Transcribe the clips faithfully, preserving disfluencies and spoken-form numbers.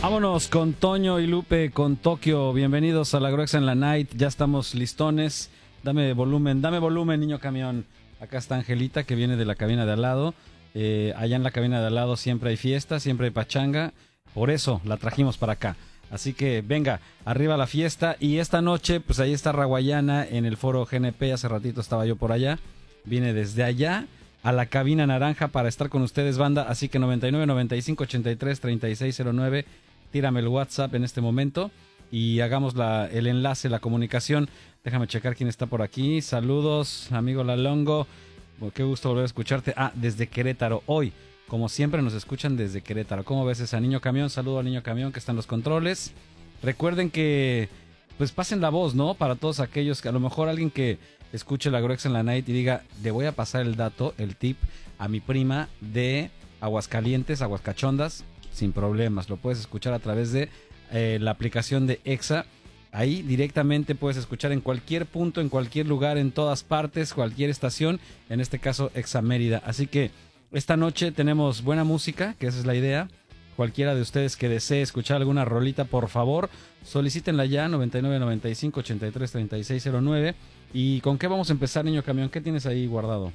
Vámonos con Toño y Lupe, con Tokio. Bienvenidos a la Gruexa en la Night. Ya estamos listones. Dame volumen, dame volumen, niño camión. Acá está Angelita, que viene de la cabina de al lado. Eh, allá en la cabina de al lado siempre hay fiesta, siempre hay pachanga. Por eso la trajimos para acá. Así que venga, arriba la fiesta. Y esta noche, pues ahí está Raguayana en el foro G N P. Hace ratito estaba yo por allá. Vine desde allá a la cabina naranja para estar con ustedes, banda. Así que noventa y nueve, noventa y cinco, ochenta y tres, treinta y seis cero nueve. Tírame el WhatsApp en este momento y hagamos la, el enlace, la comunicación. Déjame checar quién está por aquí. Saludos, amigo Lalongo. Qué gusto volver a escucharte. Ah, desde Querétaro. Hoy, como siempre, nos escuchan desde Querétaro. ¿Cómo ves esa Niño Camión? Saludo al Niño Camión que está en los controles. Recuerden que, pues pasen la voz, ¿no? Para todos aquellos que a lo mejor alguien que escuche la Gruexa en la Night y diga, le voy a pasar el dato, el tip a mi prima de Aguascalientes, Aguascachondas. Sin problemas, lo puedes escuchar a través de eh, la aplicación de Exa. Ahí directamente puedes escuchar en cualquier punto, en cualquier lugar, en todas partes, cualquier estación, en este caso Exa Mérida. Así que esta noche tenemos buena música, que esa es la idea. Cualquiera de ustedes que desee escuchar alguna rolita, por favor, solicítenla ya, noventa y nueve, noventa y cinco, ochenta y tres, treinta y seis cero nueve. ¿Y con qué vamos a empezar, niño camión? ¿Qué tienes ahí guardado?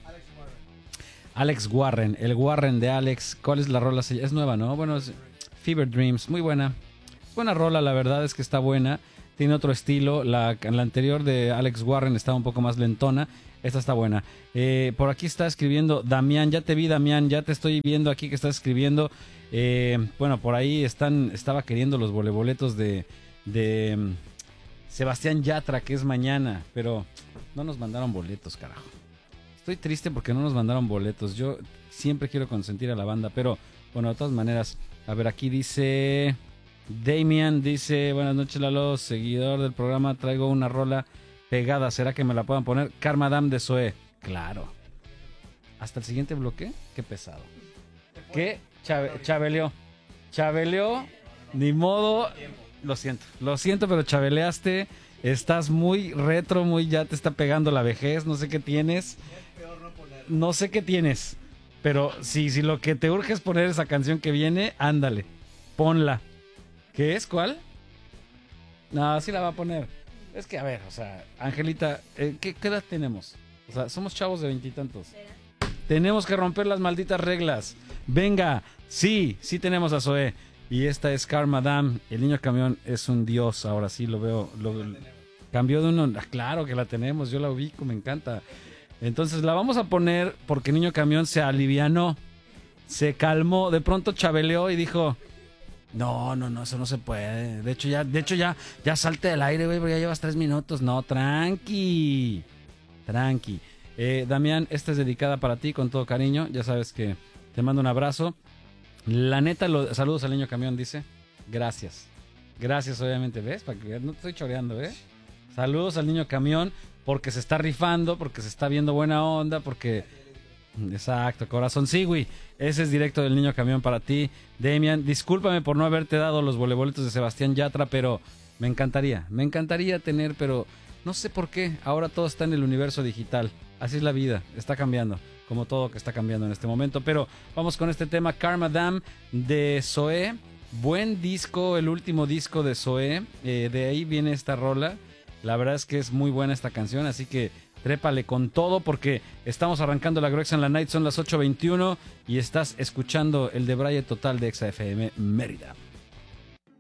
Alex Warren, el Warren de Alex. ¿Cuál es la rola? Es nueva, ¿no? Bueno, es Fever Dreams, muy buena. Buena rola, la verdad es que está buena. Tiene otro estilo. La, la anterior de Alex Warren estaba un poco más lentona. Esta está buena. Eh, por aquí está escribiendo Damián. Ya te vi, Damián. Ya te estoy viendo aquí que estás escribiendo. Eh, bueno, por ahí están. Estaba queriendo los voleboletos de, de um, Sebastián Yatra, que es mañana. Pero no nos mandaron boletos, carajo. Estoy triste porque no nos mandaron boletos. Yo siempre quiero consentir a la banda, pero bueno, de todas maneras. A ver, aquí dice Damian, dice, buenas noches Lalo, seguidor del programa, traigo una rola pegada, ¿será que me la puedan poner? Karma Dam de Zoé. Claro. ¿Hasta el siguiente bloque? Qué pesado. ¿Qué? Chave, chabeleó. Chabeleó, ni modo. Lo siento, lo siento, pero chabeleaste. Estás muy retro, muy ya te está pegando la vejez, no sé qué tienes. No sé qué tienes, pero si, si lo que te urge es poner esa canción que viene, ándale, ponla. ¿Qué es? ¿Cuál? No, sí la va a poner. Es que, a ver, o sea, Angelita, eh, ¿qué, ¿qué edad tenemos? O sea, somos chavos de veintitantos. Tenemos que romper las malditas reglas. Venga, sí, sí tenemos a Zoé. Y esta es Karma Dam. El niño camión es un dios, ahora sí lo veo. Lo, cambió de uno. Ah, claro que la tenemos, yo la ubico, me encanta. Entonces la vamos a poner porque Niño Camión se alivianó, se calmó, de pronto chabeleó y dijo, no, no, no, eso no se puede. De hecho ya, de hecho ya, ya salte del aire, güey, porque ya llevas tres minutos. No, tranqui, tranqui. Eh, Damián, esta es dedicada para ti con todo cariño. Ya sabes que te mando un abrazo. La neta, lo, saludos al Niño Camión, dice. Gracias. Gracias, obviamente, ¿ves? Para que no te estoy choreando, ¿eh? Saludos al Niño Camión. Porque se está rifando, porque se está viendo buena onda, porque... Exacto, corazón. Sí, güey. Ese es directo del Niño Camión para ti, Damian. Discúlpame por no haberte dado los voleboletos de Sebastián Yatra, pero me encantaría. Me encantaría tener, pero no sé por qué. Ahora todo está en el universo digital. Así es la vida. Está cambiando, como todo que está cambiando en este momento. Pero vamos con este tema, Karma Dam de Zoé. Buen disco, el último disco de Zoé. Eh, de ahí viene esta rola. La verdad es que es muy buena esta canción, así que trépale con todo porque estamos arrancando la Gruexa en la Night, son las ocho veintiuno y estás escuchando el debraye total de Exa F M Mérida.